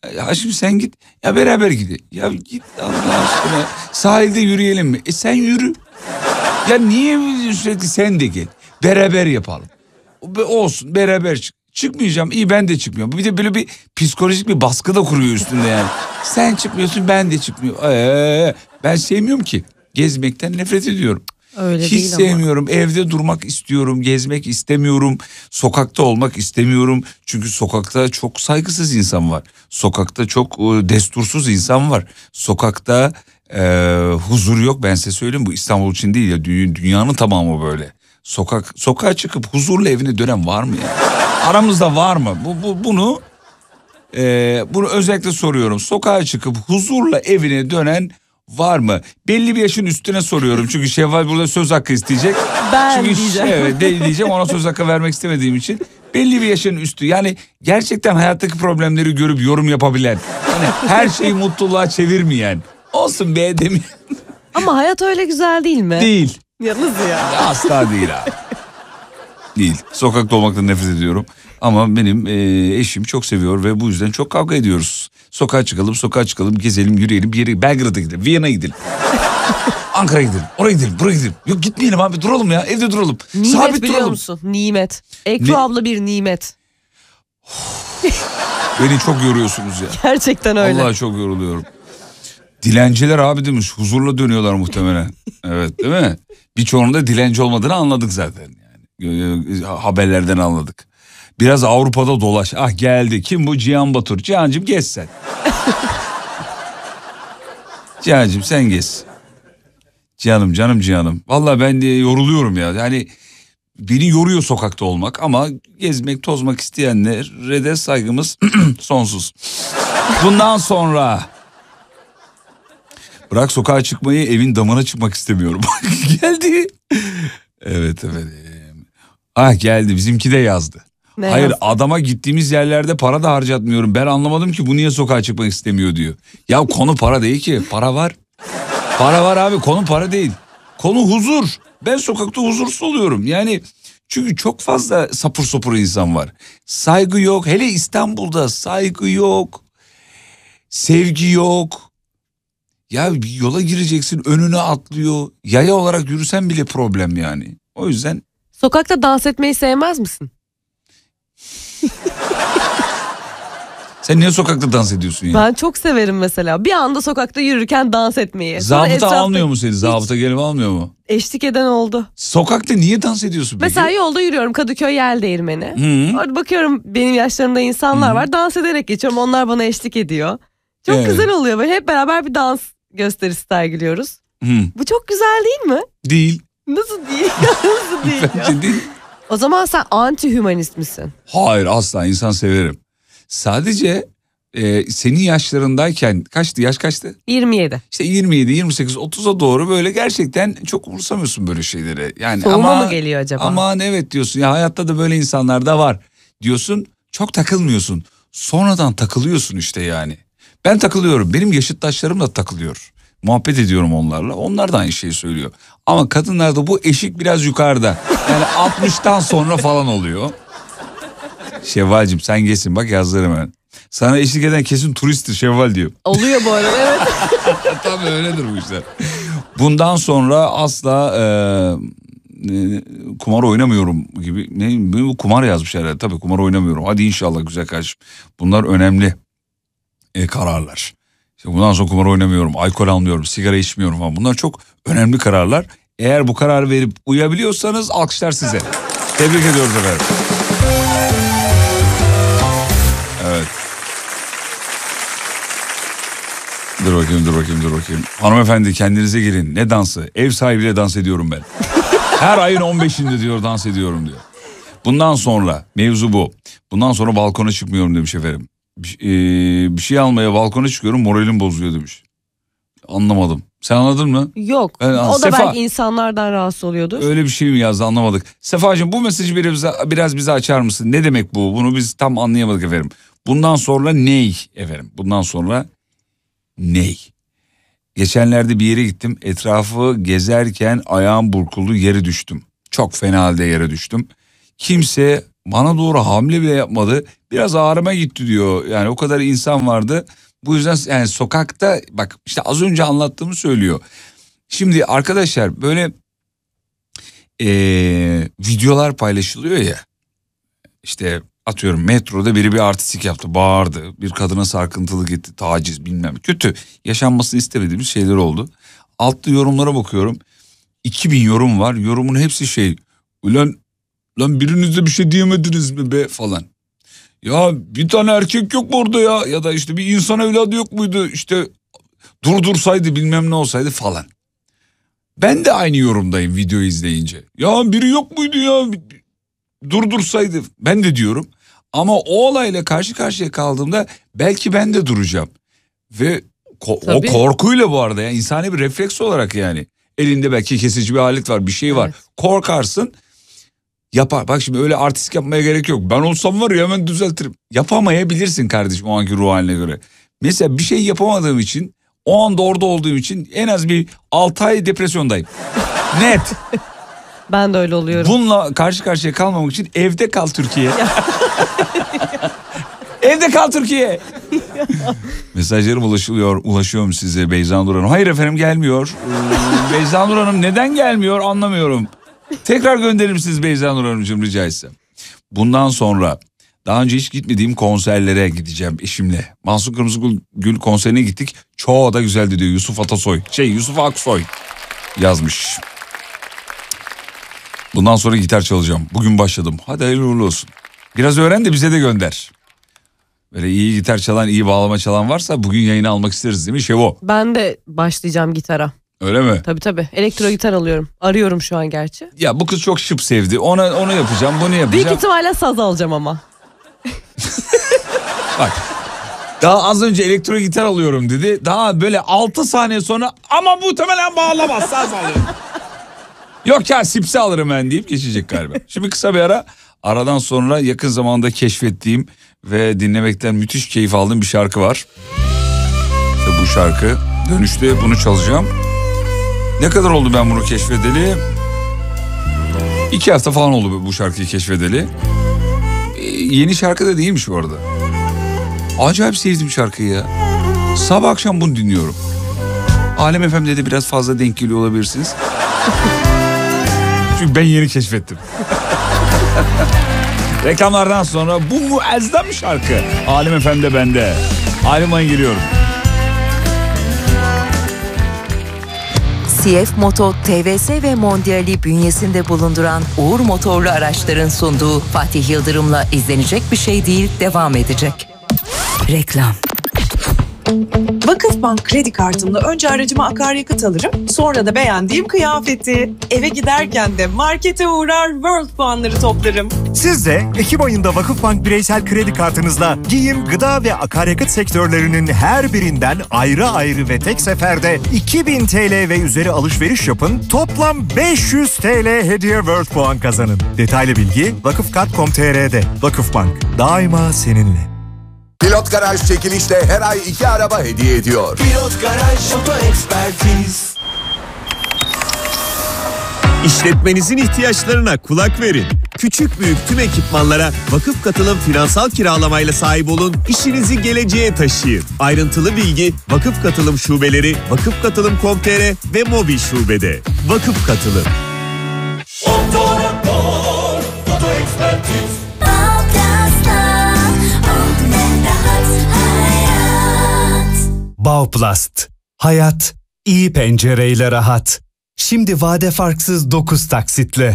Haşim sen git. Ya beraber gidelim. Ya git Allah aşkına. Sahilde yürüyelim mi? Sen yürü. Ya niye sürekli sen de gel. Beraber yapalım. Olsun beraber çık. Çıkmayacağım. İyi ben de çıkmıyorum. Bir de böyle bir psikolojik bir baskı da kuruyor üstünde yani. Sen çıkmıyorsun ben de çıkmıyorum. Ben sevmiyorum ki. Gezmekten nefret ediyorum. Öyle hiç değil sevmiyorum. Ama. Evde durmak istiyorum. Gezmek istemiyorum. Sokakta olmak istemiyorum. Çünkü sokakta çok saygısız insan var. Sokakta çok destursuz insan var. Sokakta huzur yok. Ben size söyleyeyim, bu İstanbul için değil ya, dünyanın tamamı böyle. Sokağa çıkıp huzurla evine dönen var mı ya? Aramızda var mı? Bunu özellikle soruyorum. Sokağa çıkıp huzurla evine dönen var mı? Belli bir yaşın üstüne soruyorum. Çünkü Şevval burada söz hakkı isteyecek. Ben Çünkü diyeceğim. Evet diyeceğim, ona söz hakkı vermek istemediğim için. Belli bir yaşın üstü, yani gerçekten hayattaki problemleri görüp yorum yapabilen. Yani her şeyi mutluluğa çevirmeyen. Olsun be demeyen. Ama hayat öyle güzel değil mi? Değil. Yalnız ya. Asla değil abi. Değil. Sokakta olmaktan nefret ediyorum. Ama benim eşim çok seviyor ve bu yüzden çok kavga ediyoruz. Sokağa çıkalım, gezelim, yürüyelim, bir yere, Belgrad'a gidelim, Viyana'ya gidelim. Ankara'ya gidelim, oraya gidelim, buraya gidelim. Yok gitmeyelim abi, duralım ya, evde duralım. Nimet Sabit biliyor duralım. musun? Nimet. Ekru abla bir nimet. Beni çok yoruyorsunuz ya. Gerçekten öyle. Vallahi çok yoruluyorum. Dilenciler abi demiş, huzurla dönüyorlar muhtemelen. Evet değil mi? Birçoğunun da dilenci olmadığını anladık zaten. Yani haberlerden anladık. Biraz Avrupa'da dolaş. Ah geldi. Kim bu? Cihan Batur. Cihan'cığım gez sen. Cihan'cığım sen gez. Cihan'ım. Vallahi ben de yoruluyorum ya. Yani beni yoruyor sokakta olmak ama gezmek, tozmak isteyenlere de saygımız sonsuz. Bundan sonra bırak sokağa çıkmayı, evin damına çıkmak istemiyorum. Geldi. Evet. Ah geldi, bizimki de yazdı. Hayır yazdı? Adama gittiğimiz yerlerde para da harcatmıyorum. Ben anlamadım ki bu niye sokağa çıkmak istemiyor diyor. Ya konu para değil ki, para var. Para var abi, konu para değil. Konu huzur. Ben sokakta huzursuz oluyorum. Yani çünkü çok fazla sapır sopur insan var. Saygı yok. Hele İstanbul'da saygı yok. Sevgi yok. Ya bir yola gireceksin, önüne atlıyor. Yaya olarak yürüsen bile problem yani. O yüzden... Sokakta dans etmeyi sevmez misin? Sen niye sokakta dans ediyorsun ya? Ben çok severim mesela. Bir anda sokakta yürürken dans etmeyi. Sonra Zabıta etrafta almıyor mu seni? Zabıta gelip almıyor mu? eşlik eden oldu. Sokakta niye dans ediyorsun peki? Mesela yolda yürüyorum, Kadıköy Yeldeğirmeni. Orada bakıyorum benim yaşlarımda insanlar var. Dans ederek geçiyorum. Onlar bana eşlik ediyor. Çok Evet. güzel oluyor. Böyle hep beraber bir dans gösterisi sergiliyoruz. Bu çok güzel değil mi? Değil. Nasıl değil? Nasıl değil ya? Bence değil. O zaman sen anti-hümanist misin? Hayır, asla, insan severim. Sadece senin yaşlarındayken yaş kaçtı? 27. İşte 27, 28, 30'a doğru böyle gerçekten çok umursamıyorsun böyle şeyleri. Yani Soğuma mı geliyor acaba? Aman evet diyorsun ya, hayatta da böyle insanlar da var diyorsun. Çok takılmıyorsun. Sonradan takılıyorsun işte yani. Ben takılıyorum. Benim yaşıttaşlarım da takılıyor. Muhabbet ediyorum onlarla. Onlar da aynı şeyi söylüyor. Ama kadınlarda bu eşik biraz yukarıda. Yani 60'tan sonra falan oluyor. Şevval'cim sen geçsin, bak yazlarım ben. Sana eşlik eden kesin turisttir Şevval diyor. Oluyor bu arada, evet. Tabii öyledir bu işler. Bundan sonra asla kumar oynamıyorum gibi. Ne kumar yazmış herhalde. Tabii kumar oynamıyorum. Hadi inşallah güzel kardeşim. Bunlar önemli kararlar. İşte bundan sonra kumar oynamıyorum, alkol almıyorum, sigara içmiyorum falan. Bunlar çok önemli kararlar. Eğer bu kararı verip uyabiliyorsanız alkışlar size. Tebrik ediyoruz efendim. Evet. Dur bakayım. Hanımefendi kendinize gelin. Ne dansı? Ev sahibiyle dans ediyorum ben. Her ayın 15'inde diyor dans ediyorum diyor. Bundan sonra mevzu bu. Bundan sonra balkona çıkmıyorum demiş efendim. Bir şey almaya balkona çıkıyorum, moralim bozuyor demiş. Anlamadım. Sen anladın mı? Yok. O da belki insanlardan rahatsız oluyordur. Öyle bir şey mi yazdı, anlamadık. Sefacığım bu mesajı biraz bize açar mısın? Ne demek bu? Bunu biz tam anlayamadık efendim. Bundan sonra ney efendim? Bundan sonra ney? Geçenlerde bir yere gittim. Etrafı gezerken ayağım burkuldu, yere düştüm. Çok fena halde yere düştüm. Kimse Bana doğru hamle bile yapmadı. Biraz ağrıma gitti diyor. Yani o kadar insan vardı. Bu yüzden yani sokakta bak işte az önce anlattığımı söylüyor. Şimdi arkadaşlar böyle videolar paylaşılıyor ya. İşte atıyorum metroda biri bir artistik yaptı, bağırdı. Bir kadına sarkıntılık etti, taciz bilmem. Kötü, yaşanmasını istemediğimiz şeyler oldu. Altta yorumlara bakıyorum. 2000 yorum var. Yorumun hepsi Ulan biriniz de bir şey diyemediniz mi be falan. Ya bir tane erkek yok mu orada ya? Ya da işte bir insan evladı yok muydu? İşte durdursaydı bilmem ne olsaydı falan. Ben de aynı yorumdayım videoyu izleyince. Ya biri yok muydu ya? Durdursaydı. Ben de diyorum. Ama o olayla karşı karşıya kaldığımda belki ben de duracağım. Ve o korkuyla bu arada ya insani bir refleks olarak yani. Elinde belki kesici bir alet var, bir şey var. Evet. Korkarsın. Yapar. Bak şimdi öyle artistik yapmaya gerek yok. Ben olsam var ya hemen düzeltirim. Yapamayabilirsin kardeşim o anki ruh haline göre. Mesela bir şey yapamadığım için, o anda orada olduğum için en az bir 6 ay depresyondayım. Net. Ben de öyle oluyorum. Bununla karşı karşıya kalmamak için evde kal Türkiye. Evde kal Türkiye. Mesajlarım ulaşıyor mu size Beyza Nur Hanım? Hayır efendim gelmiyor. Beyza Nur Hanım neden gelmiyor anlamıyorum. Tekrar gönderir misiniz Beyza Nur Hanımcığım rica etsem. Bundan sonra daha önce hiç gitmediğim konserlere gideceğim eşimle. Mahsun Kırmızıgül konserine gittik. Çoğu da güzeldi diyor Yusuf Aksoy yazmış. Bundan sonra gitar çalacağım. Bugün başladım. Hadi hayırlı uğurlu olsun. Biraz öğren de bize de gönder. Böyle iyi gitar çalan, iyi bağlama çalan varsa bugün yayına almak isteriz değil mi Şevo? Ben de başlayacağım gitara. Öyle mi? Tabii. Elektro gitar alıyorum. Arıyorum şu an gerçi. Ya bu kız çok şıp sevdi. Onu yapacağım, bunu yapacağım. Büyük ihtimalle saz alacağım ama. Bak. Daha az önce elektro gitar alıyorum dedi. Daha böyle 6 saniye sonra ama muhtemelen bağlamaz saz alıyorum. Yok ya sipsi alırım ben deyip geçecek galiba. Şimdi kısa bir ara. Aradan sonra yakın zamanda keşfettiğim ve dinlemekten müthiş keyif aldığım bir şarkı var. Ve bu şarkı dönüşte bunu çalacağım. Ne kadar oldu ben bunu keşfedeli? 2 hafta falan oldu bu şarkıyı keşfedeli. Yeni şarkı da değilmiş bu arada. Acayip sevdim şarkıyı ya. Sabah akşam bunu dinliyorum. Alem FM'de de biraz fazla denk geliyor olabilirsiniz. Çünkü ben yeni keşfettim. Reklamlardan sonra bu muazzam şarkı Alem FM'de bende. Alem ayı geliyorum. CF Moto, TVS ve Mondial'i bünyesinde bulunduran Uğur Motorlu Araçların sunduğu Fatih Yıldırım'la izlenecek bir şey değil devam edecek. Reklam. Vakıfbank kredi kartımla önce aracıma akaryakıt alırım, sonra da beğendiğim kıyafeti. Eve giderken de markete uğrar, World puanları toplarım. Siz de Ekim ayında Vakıfbank bireysel kredi kartınızla giyim, gıda ve akaryakıt sektörlerinin her birinden ayrı ayrı ve tek seferde 2000 TL ve üzeri alışveriş yapın. Toplam 500 TL hediye World puan kazanın. Detaylı bilgi vakıfkart.com.tr'de. Vakıfbank, daima seninle. Pilot Garaj çekilişle her ay 2 araba hediye ediyor. Pilot Garaj Oto Ekspertiz. İşletmenizin ihtiyaçlarına kulak verin. Küçük büyük tüm ekipmanlara Vakıf Katılım finansal kiralamayla sahip olun, işinizi geleceğe taşıyın. Ayrıntılı bilgi Vakıf Katılım şubeleri, vakıfkatılım.com.tr ve mobil şubede. Vakıf Katılım. Oto Ekspertiz. Bauplast. Hayat iyi pencereyle rahat. Şimdi vade farksız 9 taksitle.